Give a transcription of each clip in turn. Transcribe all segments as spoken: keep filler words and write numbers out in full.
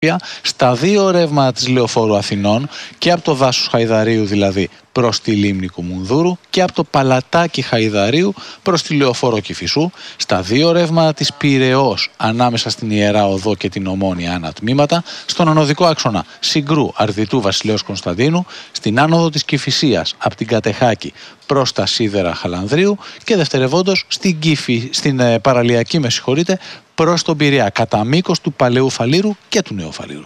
στα δύο ρεύματα της Λεωφόρου Αθηνών, και από το δάσος Χαϊδαρίου δηλαδή προς τη λίμνη Κουμουνδούρου και από το παλατάκι Χαϊδαρίου προς τη Λεωφόρο Κηφισού, στα δύο ρεύματα της Πειραιώς ανάμεσα στην Ιερά Οδό και την Ομόνια ανατμήματα, στον ανωδικό άξονα Συγκρού Αρδιτού Βασιλέως Κωνσταντίνου, στην άνοδο της Κηφισίας από την Κατεχάκη προς τα Σίδερα Χαλανδρίου και δευτερευόντως στην, Κηφι, στην ε, παραλιακή με συγχωρείτε, προς τον Πειραιά, κατά μήκος του Παλαιού Φαλήρου και του Νέου Φαλήρου.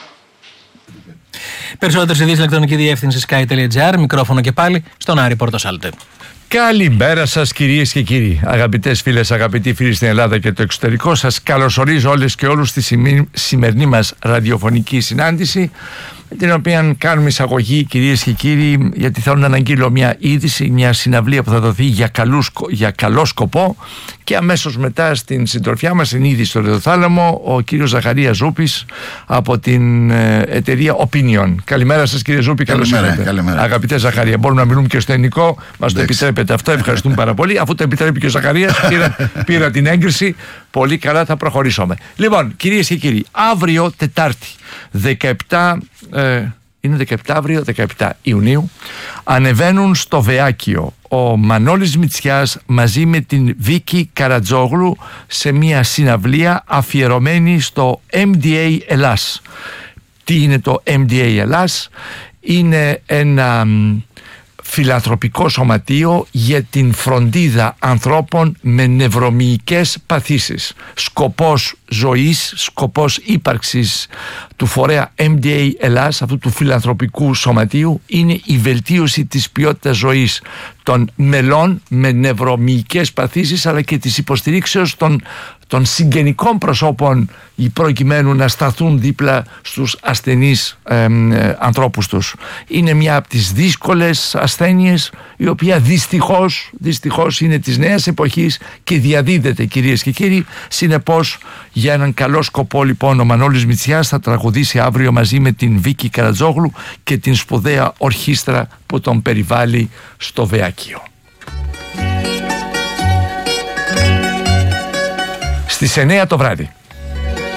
Περισσότερες ειδήσεις ηλεκτρονική διεύθυνση sky τελεία gr, μικρόφωνο και πάλι στον Άρη Πορτοσάλτε. Καλημέρα σας κυρίες και κύριοι, αγαπητές φίλες, αγαπητοί φίλοι στην Ελλάδα και το εξωτερικό. Σας καλωσορίζω όλες και όλους στη σημερινή μας ραδιοφωνική συνάντηση, την οποία κάνουμε εισαγωγή, κυρίες και κύριοι, γιατί θέλω να αναγγείλω μια είδηση, μια συναυλία που θα δοθεί για, καλούς, για καλό σκοπό, και αμέσως μετά στην συντροφιά μας, στην είδηση στο Ρεδοθάλαμο, ο κύριος Ζαχαρίας Ζούπης από την εταιρεία Opinion. Καλημέρα σας κύριε Ζούπη, καλώς ήρθατε. Αγαπητέ Ζαχαρία, μπορούμε να μιλούμε και στο ελληνικό, μας το επιτρέπετε αυτό, ευχαριστούμε πάρα πολύ. Αφού το επιτρέπει και ο Ζαχαρίας, πήρα, πήρα την έγκριση, πολύ καλά, θα προχωρήσουμε. Λοιπόν, κυρίες και κύριοι, αύριο Τετάρτη, δεκαεπτά, ε, είναι δεκαεπτά αύριο, δεκαεπτά Ιουνίου, ανεβαίνουν στο Βεάκιο ο Μανώλης Μητσιάς μαζί με την Βίκη Καρατζόγλου σε μια συναυλία αφιερωμένη στο εμ ντι έι Ελλάς. Τι είναι το εμ ντι έι Ελλάς? Είναι ένα φιλανθρωπικό σωματείο για την φροντίδα ανθρώπων με νευρομυϊκές παθήσεις. Σκοπός ζωής, σκοπός ύπαρξης του φορέα εμ ντι έι Ελλάς, αυτού του φιλανθρωπικού σωματείου, είναι η βελτίωση της ποιότητας ζωής των μελών με νευρομυϊκές παθήσεις, αλλά και της υποστηρίξεως των, των συγγενικών προσώπων προκειμένου να σταθούν δίπλα στους ασθενείς ε, ε, ανθρώπους τους. Είναι μια από τις δύσκολες ασθένειες, η οποία δυστυχώς, δυστυχώς είναι της νέας εποχής και διαδίδεται, κυρίες και κύριοι. Συνεπώς, για έναν καλό σκοπό λοιπόν ο Μανώλης Μητσιάς θα τραγουδήσει αύριο μαζί με την Βίκη Καρατζόγλου και την σπουδαία ορχήστρα που τον περιβάλλει στο Βεάκιο. Στις εννιά το βράδυ